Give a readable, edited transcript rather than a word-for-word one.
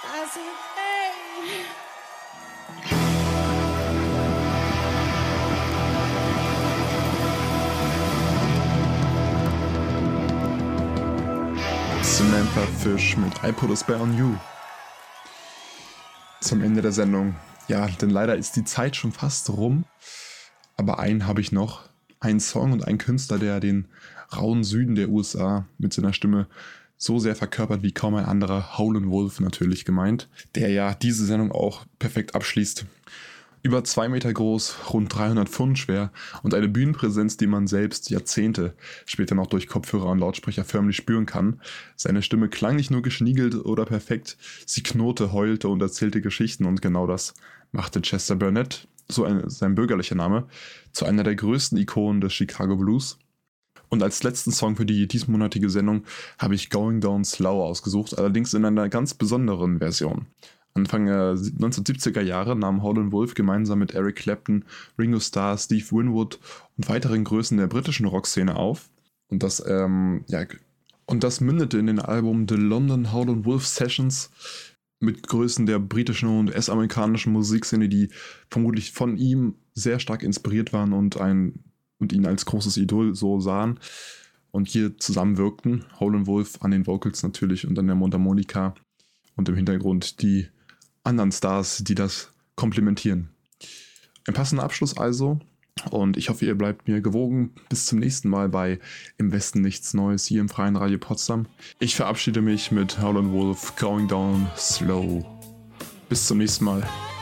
I said, hey. Samantha Fish mit I Put a Spell on You. Zum Ende der Sendung. Ja, denn leider ist die Zeit schon fast rum. Aber einen habe ich noch. Einen Song und einen Künstler, der den rauen Süden der USA mit seiner Stimme so sehr verkörpert wie kaum ein anderer. Howlin' Wolf natürlich gemeint. Der ja diese Sendung auch perfekt abschließt. Über 2 Meter groß, rund 300 Pfund schwer und eine Bühnenpräsenz, die man selbst Jahrzehnte später noch durch Kopfhörer und Lautsprecher förmlich spüren kann. Seine Stimme klang nicht nur geschniegelt oder perfekt, sie knurrte, heulte und erzählte Geschichten und genau das machte Chester Burnett, sein bürgerlicher Name, zu einer der größten Ikonen des Chicago Blues. Und als letzten Song für die diesmonatige Sendung habe ich Going Down Slow ausgesucht, allerdings in einer ganz besonderen Version. Anfang der 1970er Jahre nahm Howlin' Wolf gemeinsam mit Eric Clapton, Ringo Starr, Steve Winwood und weiteren Größen der britischen Rockszene auf. Und das mündete in den Album The London Howlin' Wolf Sessions mit Größen der britischen und US-amerikanischen Musikszene, die vermutlich von ihm sehr stark inspiriert waren und ihn als großes Idol so sahen und hier zusammenwirkten. Howlin' Wolf an den Vocals natürlich und an der Mundharmonika und im Hintergrund die anderen Stars, die das komplementieren. Ein passender Abschluss also und ich hoffe, ihr bleibt mir gewogen. Bis zum nächsten Mal bei Im Westen nichts Neues hier im Freien Radio Potsdam. Ich verabschiede mich mit Howlin' Wolf, Going Down Slow. Bis zum nächsten Mal.